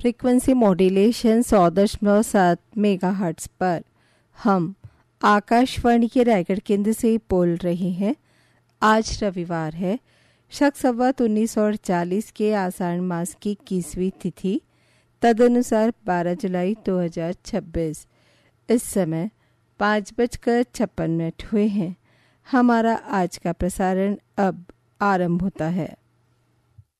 Frequency modulation 100.7 megahertz पर हम आकाशवाणी के रायगढ़ केंद्र से बोल रहे हैं। आज रविवार है, शक संवत 1940 के आषाढ़ मास की 21वीं तिथि, तदनुसार 12 जुलाई 2026। इस समय 5:56 हुए हैं। हमारा आज का प्रसारण अब आरंभ होता है।